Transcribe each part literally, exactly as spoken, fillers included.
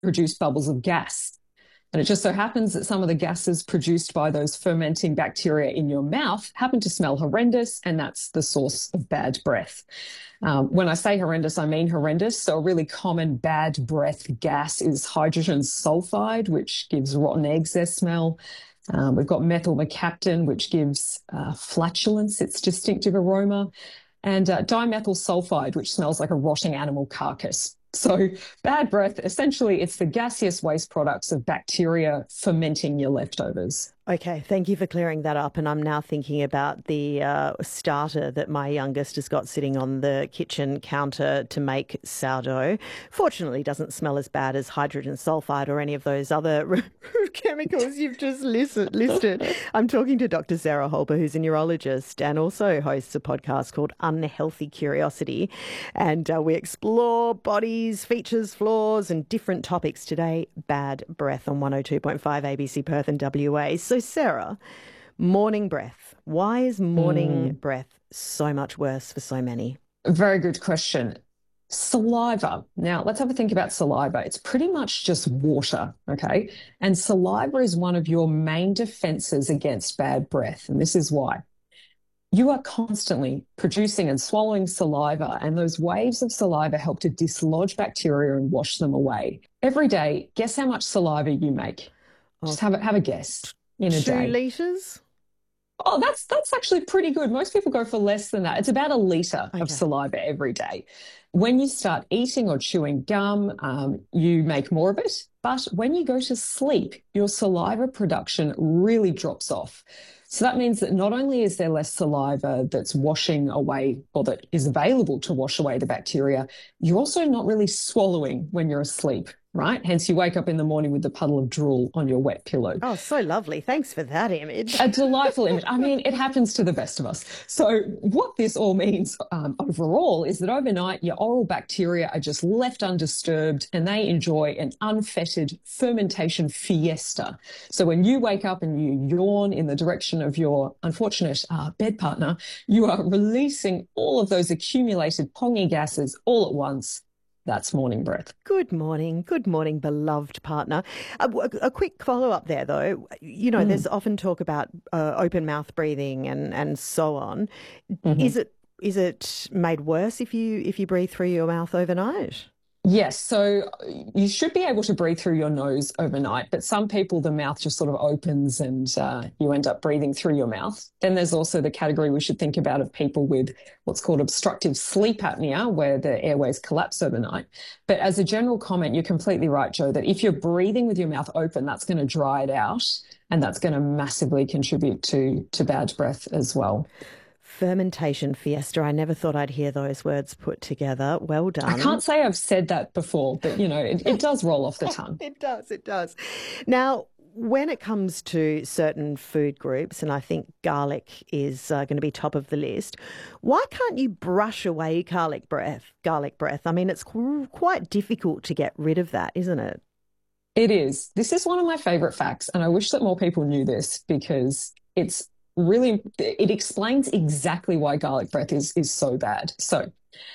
produce bubbles of gas. And it just so happens that some of the gases produced by those fermenting bacteria in your mouth happen to smell horrendous, and that's the source of bad breath. Um, when I say horrendous, I mean horrendous. So a really common bad breath gas is hydrogen sulfide, which gives rotten eggs their smell. Um, we've got methyl mercaptan, which gives uh, flatulence its distinctive aroma, and uh, dimethyl sulfide, which smells like a rotting animal carcass. So bad breath, essentially, it's the gaseous waste products of bacteria fermenting your leftovers. Okay, thank you for clearing that up. And I'm now thinking about the uh, starter that my youngest has got sitting on the kitchen counter to make sourdough. Fortunately, doesn't smell as bad as hydrogen sulfide or any of those other chemicals you've just listed. listed. I'm talking to Doctor Sarah Holber, who's a neurologist and also hosts a podcast called Unhealthy Curiosity. And uh, we explore bodies, features, flaws and different topics today. Bad breath on one oh two point five A B C Perth and W A. So Sarah, morning breath. Why is morning mm. breath so much worse for so many? Very good question. Saliva. Now, let's have a think about saliva. It's pretty much just water, okay? And saliva is one of your main defenses against bad breath. And this is why. You are constantly producing and swallowing saliva, and those waves of saliva help to dislodge bacteria and wash them away. Every day, guess how much saliva you make? Oh. Just have a, have a guess. In a Two day. litres? Oh, that's that's actually pretty good. Most people go for less than that. It's about a litre okay. of saliva every day. When you start eating or chewing gum, um, you make more of it. But when you go to sleep, your saliva production really drops off. So that means that not only is there less saliva that's washing away or that is available to wash away the bacteria, you're also not really swallowing when you're asleep, right? Hence you wake up in the morning with the puddle of drool on your wet pillow. Oh, so lovely. Thanks for that image. A delightful image. I mean, it happens to the best of us. So what this all means um, overall is that overnight your oral bacteria are just left undisturbed and they enjoy an unfettered fermentation fiesta. So when you wake up and you yawn in the direction of your unfortunate uh, bed partner, you are releasing all of those accumulated pongy gases all at once. That's morning breath. Good morning. Good morning, beloved partner. A, a quick follow-up there, though. You know, mm. there's often talk about uh, open mouth breathing and, and so on. Mm-hmm. Is it is it made worse if you if you breathe through your mouth overnight? Yes, so you should be able to breathe through your nose overnight, but some people, the mouth just sort of opens and uh, you end up breathing through your mouth. Then there's also the category we should think about of people with what's called obstructive sleep apnea, where the airways collapse overnight. But as a general comment, you're completely right, Joe, that if you're breathing with your mouth open, that's going to dry it out and that's going to massively contribute to, to bad breath as well. Fermentation fiesta. I never thought I'd hear those words put together. Well done. I can't say I've said that before, but, you know, it, it does roll off the tongue. It does, it does. Now, when it comes to certain food groups, and I think garlic is uh, going to be top of the list, why can't you brush away garlic breath? Garlic breath. I mean, it's qu- quite difficult to get rid of that, isn't it? It is. This is one of my favourite facts, and I wish that more people knew this because it's really, it explains exactly why garlic breath is, is so bad. So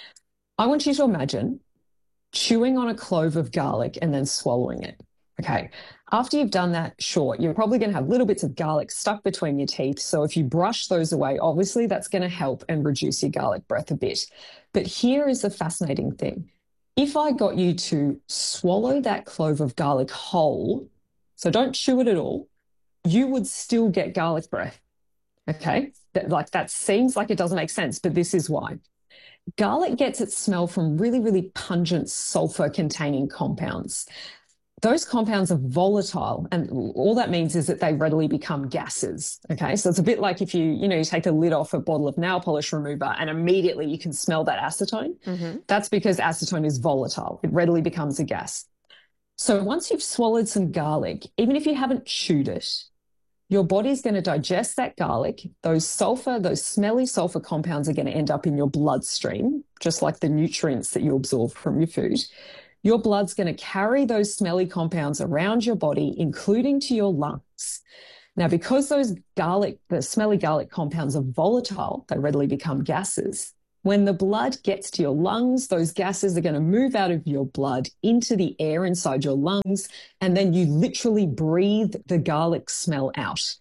I want you to imagine chewing on a clove of garlic and then swallowing it. Okay. After you've done that, sure, you're probably going to have little bits of garlic stuck between your teeth. So if you brush those away, obviously that's going to help and reduce your garlic breath a bit. But here is the fascinating thing. If I got you to swallow that clove of garlic whole, so don't chew it at all, you would still get garlic breath. Okay, that, like that seems like it doesn't make sense, but this is why. Garlic gets its smell from really, really pungent sulfur-containing compounds. Those compounds are volatile, and all that means is that they readily become gases. Okay, so it's a bit like if you, you know, you take the lid off a bottle of nail polish remover and immediately you can smell that acetone. Mm-hmm. That's because acetone is volatile. It readily becomes a gas. So once you've swallowed some garlic, even if you haven't chewed it, your body's going to digest that garlic. Those sulfur, those smelly sulfur compounds are going to end up in your bloodstream, just like the nutrients that you absorb from your food. Your blood's going to carry those smelly compounds around your body, including to your lungs. Now, because those garlic, the smelly garlic compounds are volatile, they readily become gases. When the blood gets to your lungs, those gases are going to move out of your blood into the air inside your lungs, and then you literally breathe the garlic smell out.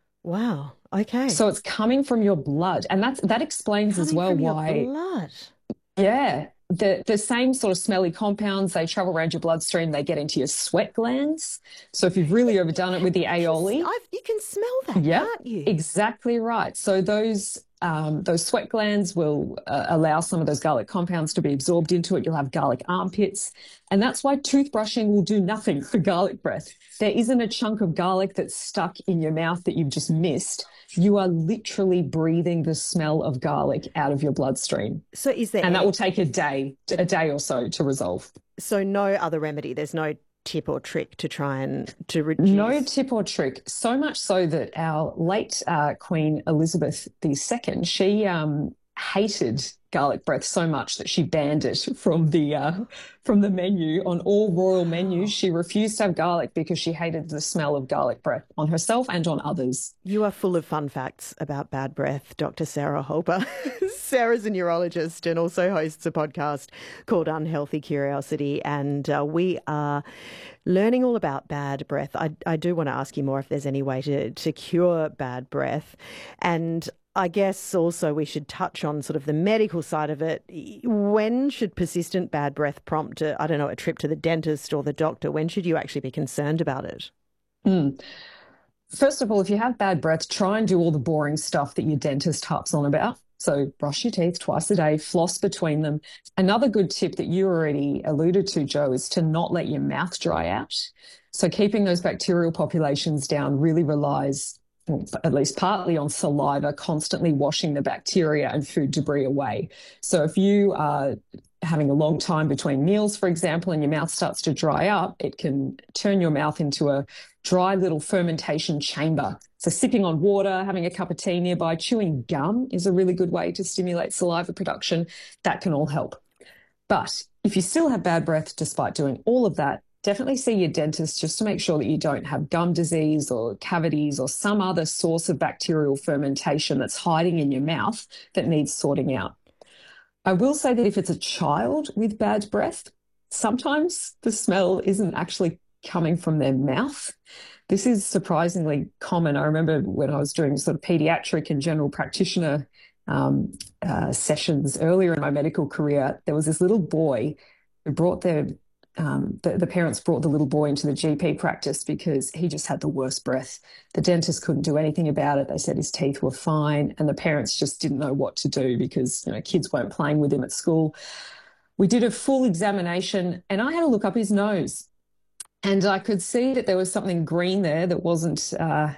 Wow. Okay. So it's coming from your blood. And that's, that explains as Coming well from your why, blood. yeah, the, the same sort of smelly compounds, they travel around your bloodstream, they get into your sweat glands. So if you've really overdone it with the aioli, I've, you can smell that, yep, can't you? exactly right. So those um, those sweat glands will uh, allow some of those garlic compounds to be absorbed into it. You'll have garlic armpits, and that's why toothbrushing will do nothing for garlic breath. There isn't a chunk of garlic that's stuck in your mouth that you've just missed. You are literally breathing the smell of garlic out of your bloodstream. So is there, and that will take a day, a day or so to resolve. So no other remedy. There's no tip or trick to try and to reduce? No tip or trick, so much so that our late uh, Queen Elizabeth the Second, she um, hated garlic breath so much that she banned it from the uh, from the menu on all royal menus. She refused to have garlic because she hated the smell of garlic breath on herself and on others. You are full of fun facts about bad breath, Doctor Sarah Holper. Sarah's a neurologist and also hosts a podcast called Unhealthy Curiosity, and uh, we are learning all about bad breath. I, I do want to ask you more if there's any way to, to cure bad breath. And I guess also we should touch on sort of the medical side of it. When should persistent bad breath prompt, a, I don't know, a trip to the dentist or the doctor? When should you actually be concerned about it? Mm. First of all, if you have bad breath, try and do all the boring stuff that your dentist harps on about. So brush your teeth twice a day, floss between them. Another good tip that you already alluded to, Jo, is to not let your mouth dry out. So keeping those bacterial populations down really relies, at least partly, on saliva, constantly washing the bacteria and food debris away. So if you are having a long time between meals, for example, and your mouth starts to dry up, it can turn your mouth into a dry little fermentation chamber. So sipping on water, having a cup of tea nearby, chewing gum is a really good way to stimulate saliva production. That can all help. But if you still have bad breath despite doing all of that, definitely see your dentist just to make sure that you don't have gum disease or cavities or some other source of bacterial fermentation that's hiding in your mouth that needs sorting out. I will say that if it's a child with bad breath, sometimes the smell isn't actually coming from their mouth. This is surprisingly common. I remember when I was doing sort of pediatric and general practitioner um, uh, sessions earlier in my medical career, there was this little boy who brought their Um, the, the parents brought the little boy into the G P practice because he just had the worst breath. The dentist couldn't do anything about it. They said his teeth were fine, and the parents just didn't know what to do because, you know, kids weren't playing with him at school. We did a full examination, and I had to look up his nose, and I could see that there was something green there that wasn't uh,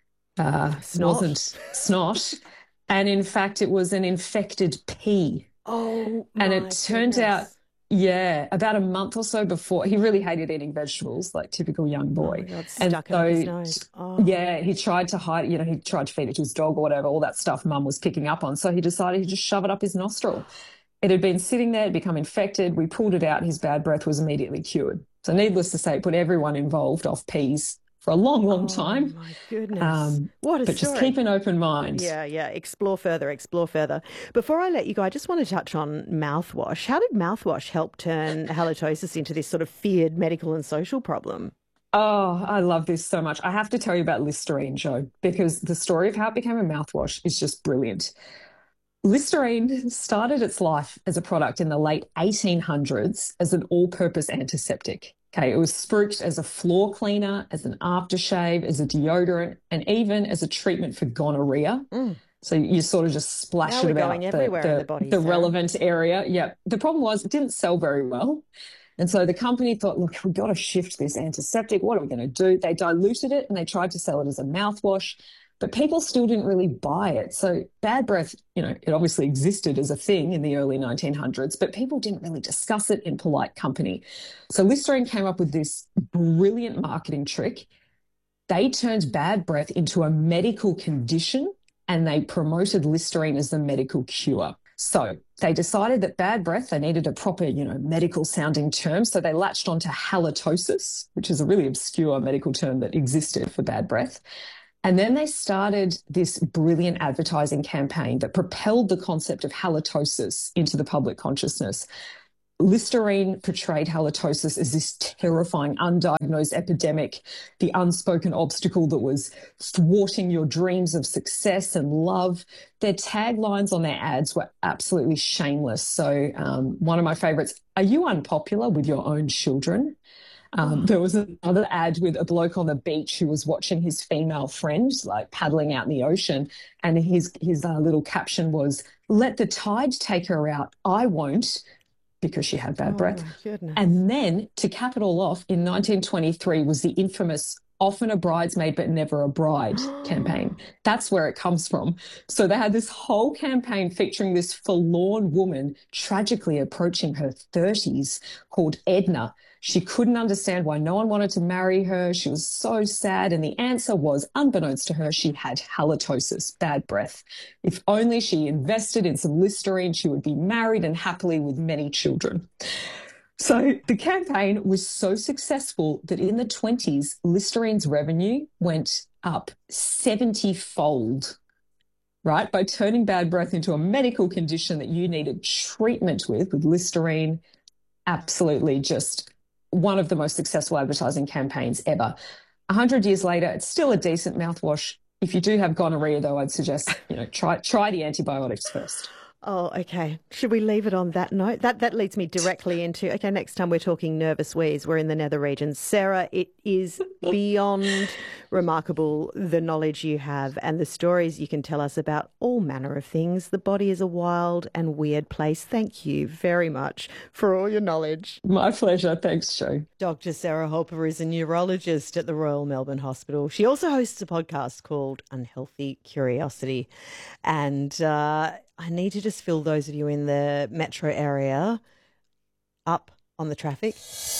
uh, Snot. wasn't snot, and in fact, it was an infected pea. Oh, my and it turned goodness. out. Yeah, about a month or so before, he really hated eating vegetables, like typical young boy. Oh my God, and stuck it so, up his nose. Oh. yeah, he tried to hide, you know, he tried to feed it to his dog or whatever, all that stuff Mum was picking up on. So he decided he'd just shove it up his nostril. It had been sitting there, it had become infected. We pulled it out. His bad breath was immediately cured. So needless to say, it put everyone involved off peas for a long, long Oh, time. my goodness. Um, what a but story. just keep an open mind. Yeah, yeah. Explore further, explore further. Before I let you go, I just want to touch on mouthwash. How did mouthwash help turn halitosis into this sort of feared medical and social problem? Oh, I love this so much. I have to tell you about Listerine, Jo, because the story of how it became a mouthwash is just brilliant. Listerine started its life as a product in the late eighteen hundreds as an all-purpose antiseptic. Okay, it was spruiked as a floor cleaner, as an aftershave, as a deodorant, and even as a treatment for gonorrhea. Mm. So you sort of just splash Now it we're about going the, everywhere the, in the body, the Sarah. relevant area. Yeah. The problem was it didn't sell very well. And so the company thought, look, we've got to shift this antiseptic. What are we going to do? They diluted it and they tried to sell it as a mouthwash, but people still didn't really buy it. So bad breath, you know, it obviously existed as a thing in the early nineteen hundreds, but people didn't really discuss it in polite company. So Listerine came up with this brilliant marketing trick. They turned bad breath into a medical condition and they promoted Listerine as the medical cure. So they decided that bad breath, they needed a proper, you know, medical sounding term. So they latched onto halitosis, which is a really obscure medical term that existed for bad breath. And then they started this brilliant advertising campaign that propelled the concept of halitosis into the public consciousness. Listerine portrayed halitosis as this terrifying, undiagnosed epidemic, the unspoken obstacle that was thwarting your dreams of success and love. Their taglines on their ads were absolutely shameless. So um, one of my favourites, "Are you unpopular with your own children?" Um, there was another ad with a bloke on the beach who was watching his female friend, like paddling out in the ocean, and his, his uh, little caption was, "Let the tide take her out, I won't," because she had bad Oh, breath. my goodness. And then, to cap it all off, in nineteen twenty-three was the infamous "often a bridesmaid but never a bride" campaign. That's where it comes from. So they had this whole campaign featuring this forlorn woman tragically approaching her thirties called Edna. She couldn't understand why no one wanted to marry her. She was so sad. And the answer was, unbeknownst to her, she had halitosis, bad breath. If only she invested in some Listerine, she would be married and happily with many children. So the campaign was so successful that in the twenties, Listerine's revenue went up seventy-fold, right? By turning bad breath into a medical condition that you needed treatment with, with Listerine. Absolutely just one of the most successful advertising campaigns ever. A hundred years later, it's still a decent mouthwash. If you do have gonorrhea, though, I'd suggest, you know, try try the antibiotics first. Oh, okay. Should we leave it on that note? That that leads me directly into, okay, next time we're talking nervous wheeze, we're in the nether regions. Sarah, it is beyond remarkable the knowledge you have and the stories you can tell us about all manner of things. The body is a wild and weird place. Thank you very much for all your knowledge. My pleasure. Thanks, Jo. Doctor Sarah Holper is a neurologist at the Royal Melbourne Hospital. She also hosts a podcast called Unhealthy Curiosity. And uh, I need to just fill those of you in the metro area up on the traffic.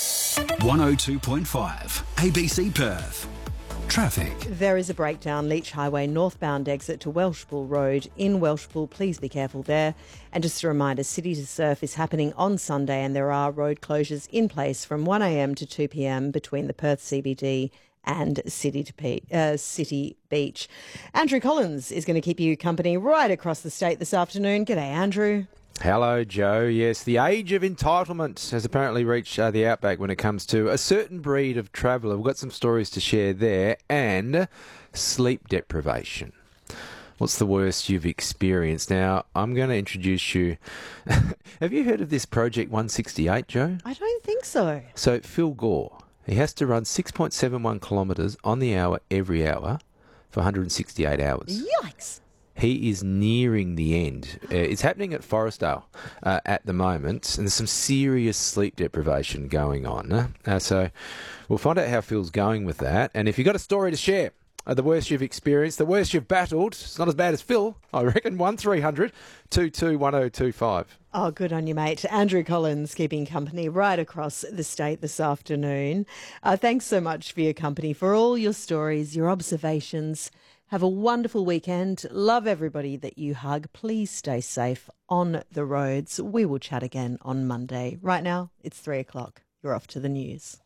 one oh two point five A B C Perth. Traffic. There is a breakdown, Leach Highway northbound exit to Welshpool Road in Welshpool. Please be careful there. And just a reminder, City to Surf is happening on Sunday and there are road closures in place from one a m to two p m between the Perth C B D and City to Pe- uh, City Beach. Andrew Collins is going to keep you company right across the state this afternoon. G'day, Andrew. Hello, Joe. Yes, the age of entitlement has apparently reached uh, the outback when it comes to a certain breed of traveller. We've got some stories to share there, and sleep deprivation. What's the worst you've experienced? Now, I'm going to introduce you. Have you heard of this Project one sixty-eight, Joe? I don't think so. So, Phil Gore, he has to run six point seven one kilometres on the hour every hour for one hundred sixty-eight hours. Yikes. He is nearing the end. Uh, it's happening at Forestdale uh, at the moment, and there's some serious sleep deprivation going on. Uh, so we'll find out how Phil's going with that. And if you've got a story to share, uh, the worst you've experienced, the worst you've battled, it's not as bad as Phil, I reckon, one three hundred two two one oh two five. Oh, good on you, mate. Andrew Collins keeping company right across the state this afternoon. Uh, thanks so much for your company, for all your stories, your observations. Have a wonderful weekend. Love everybody that you hug. Please stay safe on the roads. We will chat again on Monday. Right now, it's three o'clock. You're off to the news.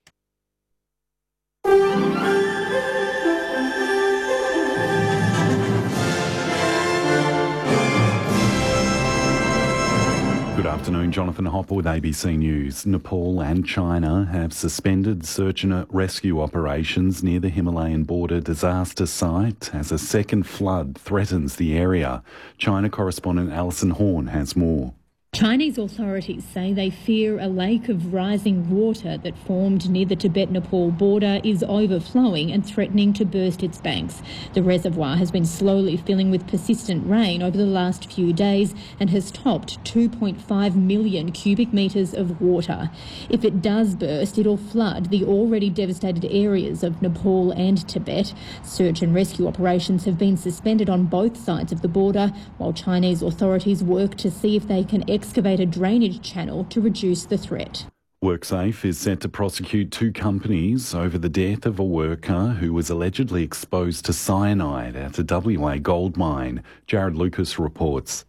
Good afternoon, Jonathan Hopper with A B C News. Nepal and China have suspended search and rescue operations near the Himalayan border disaster site as a second flood threatens the area. China correspondent Alison Horn has more. Chinese authorities say they fear a lake of rising water that formed near the Tibet-Nepal border is overflowing and threatening to burst its banks. The reservoir has been slowly filling with persistent rain over the last few days and has topped two point five million cubic metres of water. If it does burst, it'll flood the already devastated areas of Nepal and Tibet. Search and rescue operations have been suspended on both sides of the border, while Chinese authorities work to see if they can excavate a drainage channel to reduce the threat. WorkSafe is set to prosecute two companies over the death of a worker who was allegedly exposed to cyanide at a W A gold mine. Jared Lucas reports.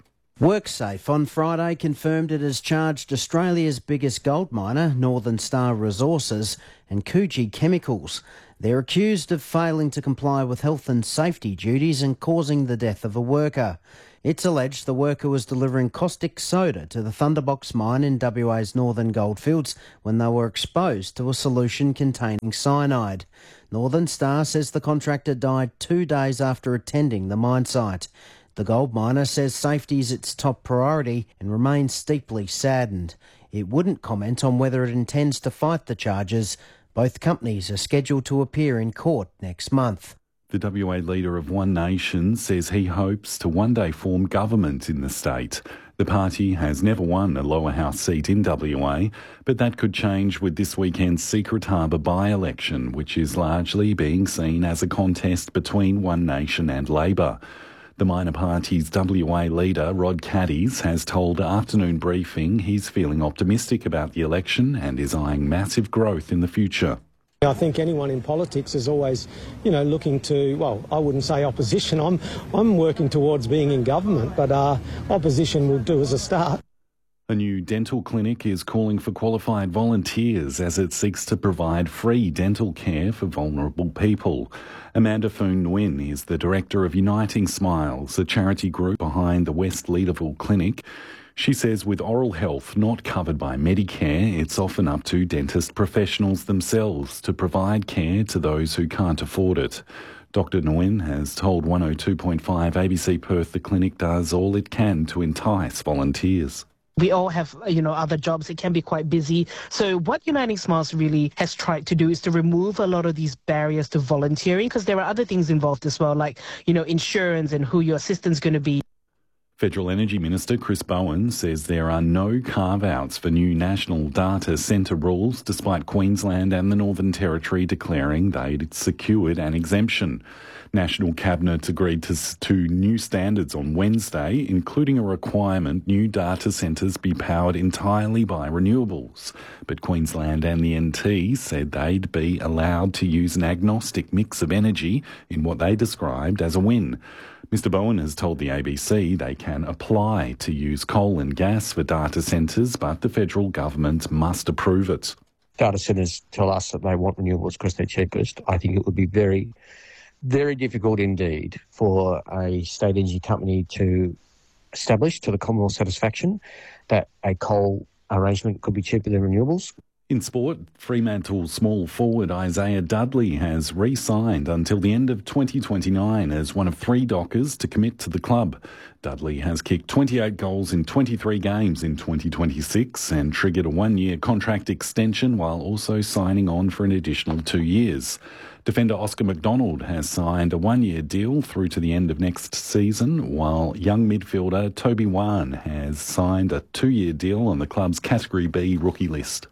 WorkSafe on Friday confirmed it has charged Australia's biggest gold miner, Northern Star Resources, and Coogee Chemicals. They're accused of failing to comply with health and safety duties and causing the death of a worker. It's alleged the worker was delivering caustic soda to the Thunderbox mine in W A's Northern Goldfields when they were exposed to a solution containing cyanide. Northern Star says the contractor died two days after attending the mine site. The gold miner says safety is its top priority and remains deeply saddened. It wouldn't comment on whether it intends to fight the charges. Both companies are scheduled to appear in court next month. The W A leader of One Nation says he hopes to one day form government in the state. The party has never won a lower house seat in W A, but that could change with this weekend's Secret Harbour by-election, which is largely being seen as a contest between One Nation and Labor. The minor party's W A leader, Rod Caddies, has told Afternoon Briefing he's feeling optimistic about the election and is eyeing massive growth in the future. I think anyone in politics is always, you know, looking to, well, I wouldn't say opposition. I'm I'm working towards being in government, but uh, opposition will do as a start. A new dental clinic is calling for qualified volunteers as it seeks to provide free dental care for vulnerable people. Amanda Foon Nguyen is the director of Uniting Smiles, a charity group behind the West Leederville Clinic. She says with oral health not covered by Medicare, it's often up to dentist professionals themselves to provide care to those who can't afford it. Doctor Nguyen has told one oh two point five A B C Perth the clinic does all it can to entice volunteers. We all have, you know, other jobs. It can be quite busy. So what Uniting Smiles really has tried to do is to remove a lot of these barriers to volunteering, because there are other things involved as well, like, you know, insurance and who your assistant's going to be. Federal Energy Minister Chris Bowen says there are no carve-outs for new national data centre rules, despite Queensland and the Northern Territory declaring they'd secured an exemption. National Cabinet agreed to, to new standards on Wednesday, including a requirement new data centres be powered entirely by renewables. But Queensland and the N T said they'd be allowed to use an agnostic mix of energy in what they described as a win. Mister Bowen has told the A B C they can apply to use coal and gas for data centres, but the federal government must approve it. Data centres tell us that they want renewables because they're cheapest. I think it would be very, very difficult indeed for a state energy company to establish to the Commonwealth satisfaction that a coal arrangement could be cheaper than renewables. In sport, Fremantle small forward Isaiah Dudley has re-signed until the end of twenty twenty-nine as one of three Dockers to commit to the club. Dudley has kicked twenty-eight goals in twenty-three games in twenty twenty-six and triggered a one-year contract extension while also signing on for an additional two years. Defender Oscar McDonald has signed a one-year deal through to the end of next season, while young midfielder Toby Wan has signed a two-year deal on the club's Category B rookie list.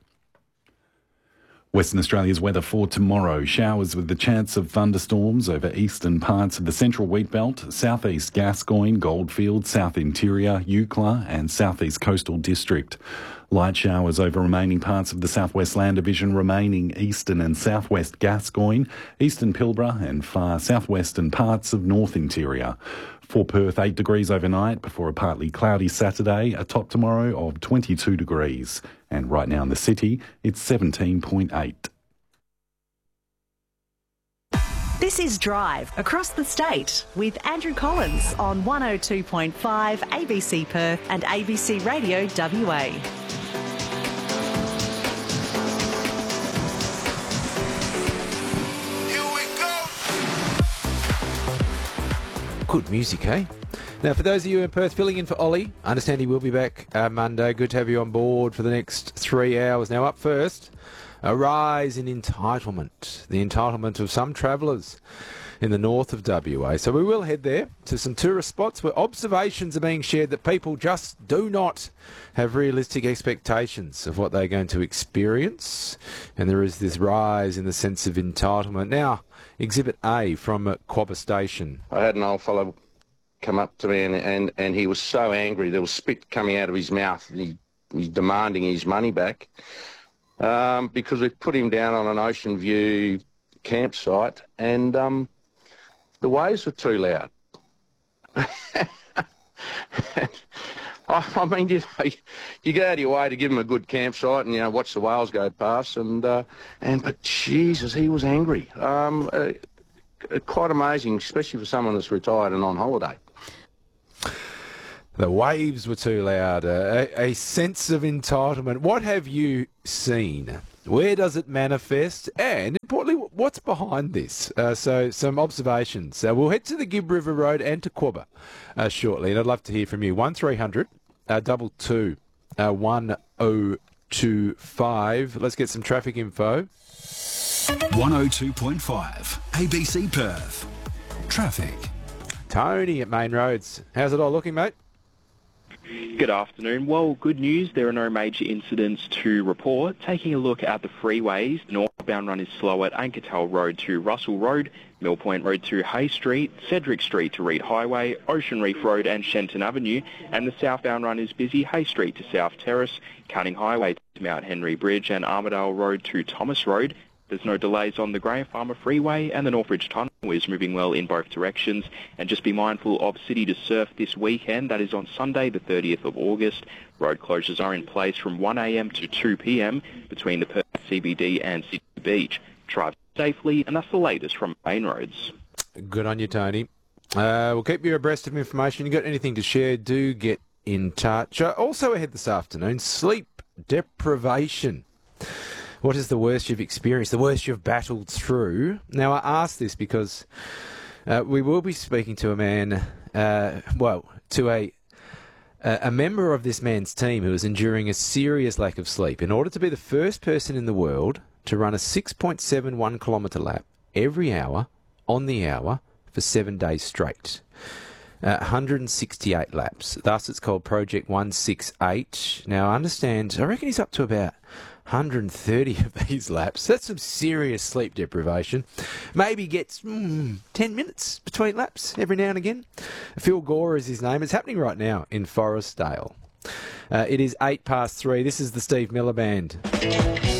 Western Australia's weather for tomorrow. Showers with the chance of thunderstorms over eastern parts of the central wheatbelt, southeast Gascoyne, Goldfields, south interior, Eucla and southeast coastal district. Light showers over remaining parts of the southwest land division, remaining eastern and southwest Gascoyne, eastern Pilbara and far southwestern parts of north interior. For Perth, eight degrees overnight before a partly cloudy Saturday, a top tomorrow of twenty-two degrees. And right now in the city, it's seventeen point eight. This is Drive Across the State with Andrew Collins on one oh two point five A B C Perth and A B C Radio W A. Good music, eh? Now, for those of you in Perth filling in for Ollie, I understand he will be back uh, Monday. Good to have you on board for the next three hours. Now, up first, a rise in entitlement. The entitlement of some travellers in the north of W A. So we will head there to some tourist spots where observations are being shared that people just do not have realistic expectations of what they're going to experience. And there is this rise in the sense of entitlement. Now, Exhibit A from uh, Quobba Station. I had an old fellow come up to me and, and, and he was so angry. There was spit coming out of his mouth. And he, he's demanding his money back um, because we put him down on an Ocean View campsite and um, the waves were too loud. I, I mean, you, you go out of your way to give him a good campsite and, you know, watch the whales go past. And, uh, and but, Jesus, he was angry. Um, uh, quite amazing, especially for someone that's retired and on holiday. The waves were too loud. Uh, a, a sense of entitlement. What have you seen? Where does it manifest? And importantly, what's behind this? Uh, so some observations. Uh, we'll head to the Gibb River Road and to Quobba uh, shortly, and I'd love to hear from you. one three hundred, uh, double two, uh, one oh two five. Let's get some traffic info. one oh two point five, A B C Perth. Traffic. Tony at Main Roads. How's it all looking, mate? Good afternoon. Well, good news. There are no major incidents to report. Taking a look at the freeways, the northbound run is slow at Ankertel Road to Russell Road, Mill Point Road to Hay Street, Cedric Street to Reed Highway, Ocean Reef Road and Shenton Avenue, and the southbound run is busy Hay Street to South Terrace, Canning Highway to Mount Henry Bridge and Armidale Road to Thomas Road. There's no delays on the Graham Farmer Freeway, and the Northridge Tunnel is moving well in both directions. And just be mindful of City to Surf this weekend. That is on Sunday, the thirtieth of August. Road closures are in place from one a m to two p m between the Perth C B D and City Beach. Drive safely, and that's the latest from Main Roads. Good on you, Tony. Uh, we'll keep you abreast of information. You got anything to share, do get in touch. Uh, also ahead this afternoon, sleep deprivation. What is the worst you've experienced, the worst you've battled through? Now, I ask this because uh, we will be speaking to a man, uh, well, to a a member of this man's team who is enduring a serious lack of sleep in order to be the first person in the world to run a six point seven one kilometre lap every hour, on the hour, for seven days straight. Uh, one hundred sixty-eight laps. Thus, it's called Project one sixty-eight. Now, I understand, I reckon he's up to about one hundred thirty of these laps. That's some serious sleep deprivation. Maybe gets mm, ten minutes between laps every now and again. Phil Gore is his name. It's happening right now in Forestdale. Uh, it is eight past three. This is the Steve Miller Band.